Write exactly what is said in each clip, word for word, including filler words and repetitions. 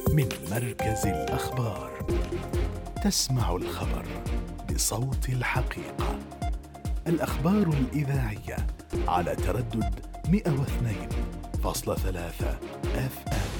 من مركز الأخبار. تسمع الخبر بصوت الحقيقة. الأخبار الإذاعية على تردد مئة واثنين فاصلة ثلاثة أف أم.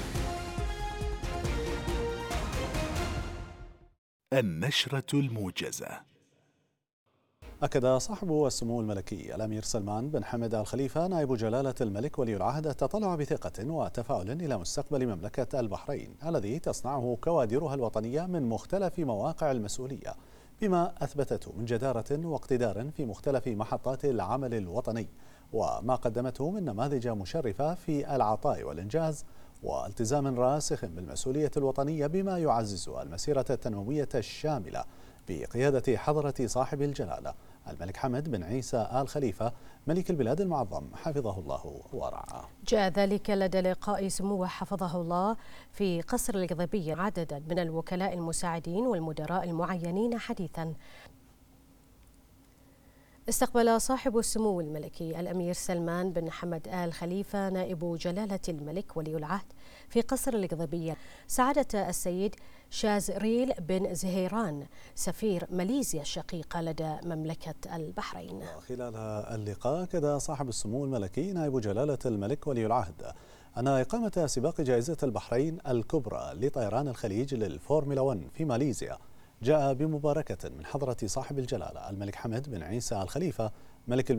النشرة الموجزة. أكد صاحب السمو الملكي الأمير سلمان بن حمد آل خليفة نائب جلالة الملك ولي العهد التطلع بثقة وتفاؤل إلى مستقبل مملكة البحرين الذي تصنعه كوادرها الوطنية من مختلف مواقع المسؤولية، بما أثبتته من جدارة واقتدار في مختلف محطات العمل الوطني، وما قدمته من نماذج مشرفة في العطاء والإنجاز والتزام راسخ بالمسؤولية الوطنية، بما يعزز المسيرة التنموية الشاملة بقيادة حضرة صاحب الجلالة الملك حمد بن عيسى آل خليفة ملك البلاد المعظم حفظه الله ورعاه. جاء ذلك لدى لقاء سموه حفظه الله في قصر القضيبية عددا من الوكلاء المساعدين والمدراء المعينين حديثا. استقبل صاحب السمو الملكي الأمير سلمان بن حمد آل خليفة نائب جلالة الملك ولي العهد في قصر القضيبية سعادة السيد شازريل بن زهيران سفير ماليزيا الشقيقة لدى مملكة البحرين. خلال اللقاء أكد صاحب السمو الملكي نائب جلالة الملك ولي العهد أن إقامة سباق جائزة البحرين الكبرى لطيران الخليج للفورمولا واحد في ماليزيا جاء بمباركة من حضرة صاحب الجلالة الملك حمد بن عيسى آل خليفة ملك